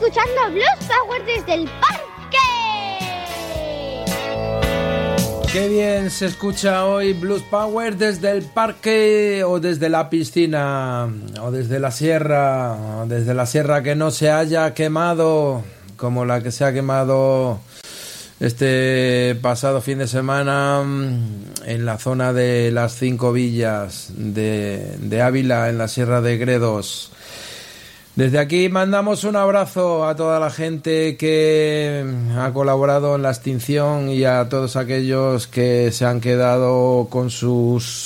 escuchando Blues Power desde el parque. Qué bien se escucha hoy Blues Power desde el parque o desde la piscina o desde la sierra que no se haya quemado como la que se ha quemado este pasado fin de semana en la zona de las 5 villas de Ávila, en la Sierra de Gredos. Desde aquí mandamos un abrazo a toda la gente que ha colaborado en la extinción y a todos aquellos que se han quedado con sus